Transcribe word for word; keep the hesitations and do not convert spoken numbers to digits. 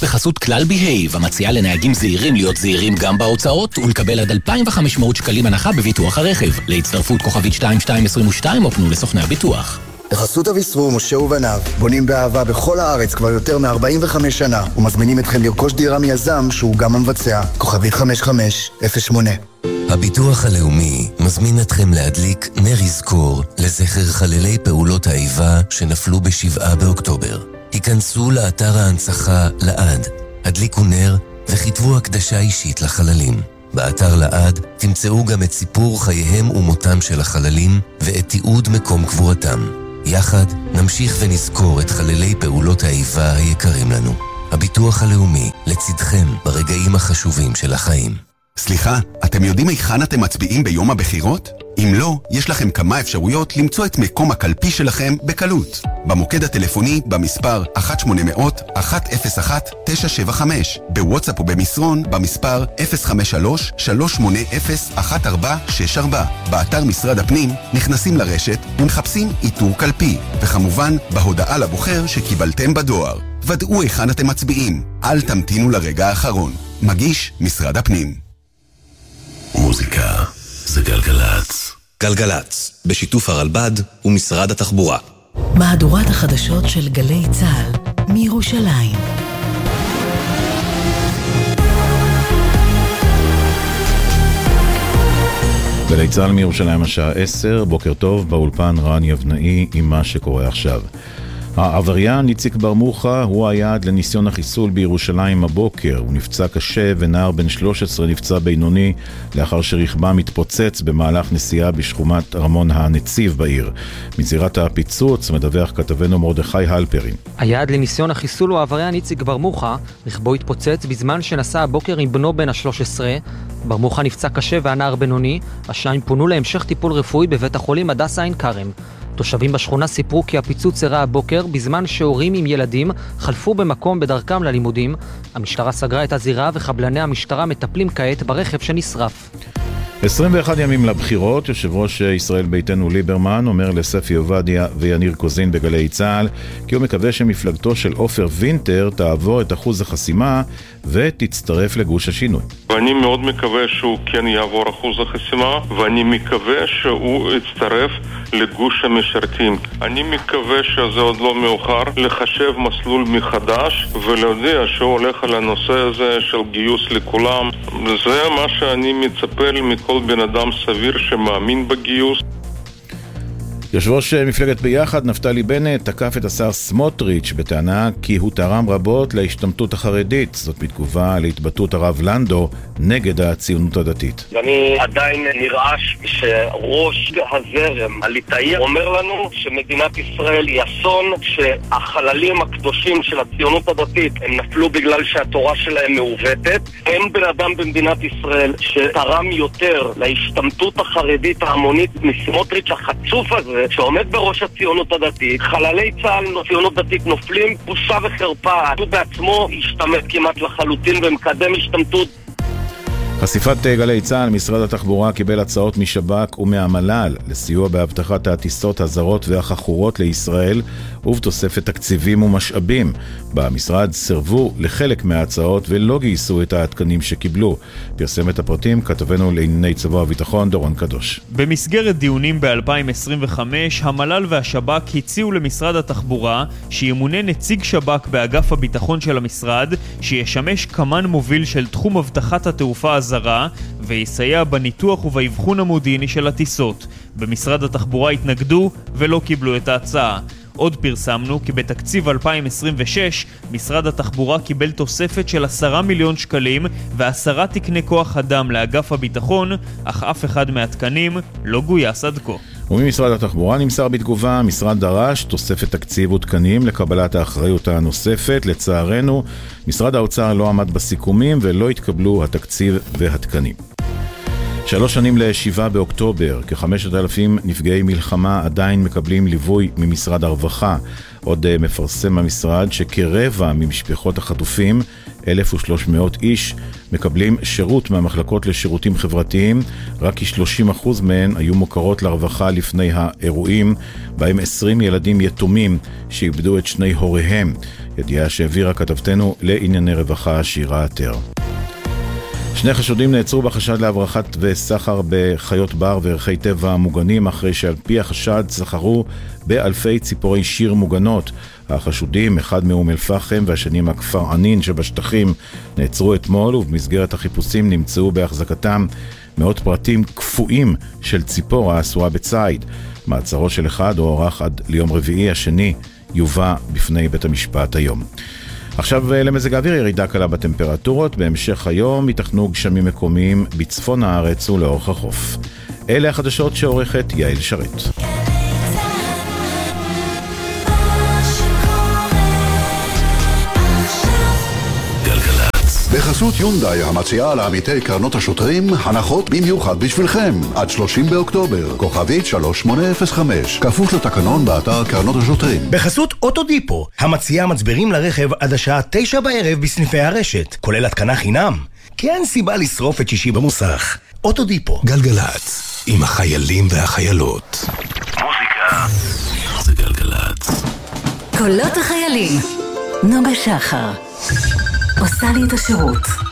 בחסות כלל בהייב, המציעה לנהגים זהירים להיות זהירים גם בהוצאות ולקבל עד אלפיים וחמש מאות שקלים הנחה בביטוח הרכב. להצטרפות כוכבית שתיים שתיים עשרים ושתיים או פנו לסוכני הביטוח. בחסות אביסרו, משה ובניו, בונים באהבה בכל הארץ כבר יותר מ-ארבעים וחמש שנה ומזמינים אתכם לרכוש דירה מיזם שהוא גם המבצע. כוכבית חמש חמש אפס שמונה. הביטוח הלאומי מזמין אתכם להדליק נר יזכור לזכר חללי פעולות האיבה שנפלו בשבעה באוקטובר. היכנסו לאתר ההנצחה לעד, הדליקו נר וכתבו הקדשה אישית לחללים. באתר לעד תמצאו גם את סיפור חייהם ומותם של החללים ואת תיעוד מקום קבורתם. יחד נמשיך ונזכור את חללי פעולות האיבה היקרים לנו. הביטוח הלאומי לצדכם ברגעים החשובים של החיים. סליחה, אתם יודעים היכן אתם מצביעים ביום הבחירות? אם לא, יש לכם כמה אפשרויות למצוא את מקום הקלפי שלכם בקלות. במוקד הטלפוני במספר אחת שמונה אפס אפס אחת אפס אחת תשע שבע חמש, בוואטסאפ ובמסרון במספר אפס חמש שלוש שלוש שמונה אפס אחת ארבע שש ארבע. באתר משרד הפנים נכנסים לרשת ומחפשים איתור קלפי, וכמובן בהודעה לבוחר שקיבלתם בדואר. ודאו היכן אתם מצביעים, אל תמתינו לרגע האחרון. מגיש משרד הפנים. מוזיקה זה גלגלץ. גלגלץ, בשיתוף הרלב"ד ומשרד התחבורה. מהדורת החדשות של גלי צהל מירושלים. גלי צהל מירושלים השעה עשר, בוקר טוב, באולפן רן יבנאי עם מה שקורה עכשיו. העבריין איציק ברמוחה הוא היעד לניסיון החיסול בירושלים הבוקר. הוא נפצע קשה ונער בן שלוש עשרה נפצע בינוני לאחר שרכבה מתפוצץ במהלך נסיעה בשכונת רמון הנציב בעיר. מזירת הפיצוץ מדווח כתבנו מרדכי הלפרין. היעד לניסיון החיסול הוא העבריין איציק ברמוחה. רכבו התפוצץ בזמן שנסע הבוקר עם בנו בן ה-שלוש עשרה. ברמוחה נפצע קשה והנער בינוני. השניים פונו להמשך טיפול רפואי בבית החולים הדסה עין כרם. תושבים בשכונה סיפרו כי הפיצוץ אירע הבוקר בזמן שהורים עם ילדים חלפו במקום בדרכם ללימודים. המשטרה סגרה את הזירה וחבלני המשטרה מטפלים כעת ברכב שנשרף. עשרים ואחד ימים לבחירות, יושב ראש ישראל ביתנו ליברמן אומר לספי עובדיה ויניר קוזין בגלי צהל כי הוא מקווה שמפלגתו של עופר וינטר תעבור את אחוז החסימה ותצטרף לגוש השינוי. ואני מאוד מקווה שהוא כן יעבור אחוז החסימה, ואני מקווה שהוא יצטרף לגוש המשרתים. אני מקווה שזה עוד לא מאוחר לחשב מסלול מחדש ולהודיע שהוא הולך על הנושא הזה של גיוס לכולם. זה מה שאני מצפה מכל בן אדם סביר שמאמין בגיוס. יושב ראש מפלגת ביחד נפתלי בנט תקף את השר סמוטריץ' בטענה כי הוא תרם רבות להשתמטות החרדית. זאת בתגובה להתבטאות הרב לנדו נגד הציונות הדתית. ואני עדיין נרעש שראש הזרם הליטאי אומר לנו שמדינת ישראל היא אסון, שהחללים הקדושים של הציונות הדתית הם נפלו בגלל שהתורה שלהם מעוותת. אין בן אדם במדינת ישראל שתרם יותר להשתמטות החרדית ההמונית מסמוטריץ' החצוף הזה שעומד בראש הציונות הדתית. חללי צה"ל ציונות דתית נופלים, בושה וחרפה. הוא בעצמו השתמט כמעט לחלוטין ומקדם השתמטות. חשיפת גלי צה"ל, משרד התחבורה קיבל הצעות משב"כ ומהמל"ל לסיוע בהבטחת הטיסות הזרות והחכורות לישראל ובתוספת תקציבים ומשאבים. במשרד סרבו לחלק מההצעות ולא גייסו את התקנים שקיבלו. פרסם את הפרטים כתבנו לענייני צבא הביטחון דורון קדוש. במסגרת דיונים ב-אלפיים עשרים וחמש, המל"ל והשב"כ הציעו למשרד התחבורה שימונה נציג שב"כ באגף הביטחון של המשרד, שישמש כמן מוביל של תחום הבטחת התעופה הזרה ויסייע בניתוח ובאבחון המודיעיני של הטיסות. במשרד התחבורה התנגדו ולא קיבלו את ההצעה. עוד פרסמנו כי בתקציב אלפיים עשרים ושש משרד התחבורה קיבל תוספת של עשרה מיליון שקלים ועשרה תקני כוח אדם לאגף הביטחון, אך אף אחד מהתקנים לא גויס עד כה. וממשרד התחבורה נמסר בתגובה, המשרד דרש תוספת תקציב ותקנים לקבלת האחריות הנוספת. לצערנו, משרד האוצר לא עמד בסיכומים ולא התקבלו התקציב והתקנים. שלוש שנים לשבעה באוקטובר, כחמשת אלפים נפגעי מלחמה עדיין מקבלים ליווי ממשרד הרווחה. עוד מפרסם המשרד שכרבע ממשפחות החטופים, אלף ושלוש מאות איש, מקבלים שירות מהמחלקות לשירותים חברתיים. רק כ-שלושים אחוז מהן היו מוכרות לרווחה לפני האירועים, בהם עשרים ילדים יתומים שאיבדו את שני הוריהם. ידיעה שהעבירה כתבתנו לענייני רווחה שירה עטר. שני חשודים נעצרו בחשד להברחת וסחר בחיות בר וערכי טבע מוגנים, אחרי שעל פי החשד סחרו באלפי ציפורי שיר מוגנות. החשודים, אחד מאום אל פחם והשני מהכפר ענין שבשטחים, נעצרו אתמול, ובמסגרת החיפושים נמצאו בהחזקתם מאות פרטים קפואים של ציפור העשויה בציד. מעצרו של אחד הוארך עד ליום רביעי, השני יובא בפני בית המשפט היום. עכשיו למזג האוויר, ירידה קלה בטמפרטורות, בהמשך היום ייתכנו גשמים מקומיים בצפון הארץ ולאורך החוף. אלה החדשות שעורכת יעל שרת. בחסות יונדאי המציעה לעמיתי קרנות השוטרים הנחות במיוחד בשבילכם עד שלושים באוקטובר, כוכבית שלוש שמונה אפס חמש, כפוף לתקנון באתר קרנות השוטרים. בחסות אוטודיפו המציעה מצברים לרכב עד השעה תשע בערב בסניפי הרשת, כולל התקנה חינם, כי אין סיבה לשרוף את שישי במוסך. אוטודיפו. גלגלץ, עם החיילים והחיילות. מוזיקה זה גלגלץ. קולות החיילים. נוגה שחר עושה לי את השירות.